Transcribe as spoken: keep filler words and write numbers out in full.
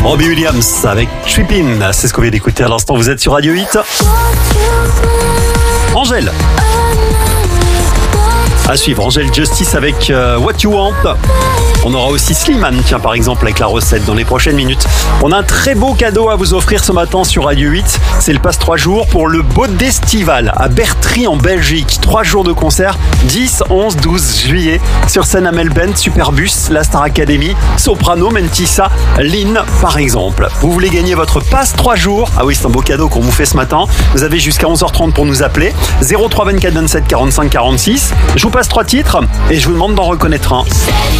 Robbie Williams avec Trippin', c'est ce qu'on vient d'écouter à l'instant. Vous êtes sur Radio huit. Angèle. À suivre, Angèle Justice avec euh, What You Want. On aura aussi Slimane, tiens, par exemple, avec la recette dans les prochaines minutes. On a un très beau cadeau à vous offrir ce matin sur Radio huit. C'est le passe trois jours pour le Bodestival à Bertry en Belgique. trois jours de concert, dix, onze, douze juillet. Sur scène Amel Bent, Superbus, la Star Academy, Soprano, Mentissa, Lynn, par exemple. Vous voulez gagner votre passe trois jours? Ah oui, c'est un beau cadeau qu'on vous fait ce matin. Vous avez jusqu'à onze heures trente pour nous appeler. zéro trois vingt-quatre vingt-sept quarante-cinq quarante-six. Je vous passe trois titres et je vous demande d'en reconnaître un.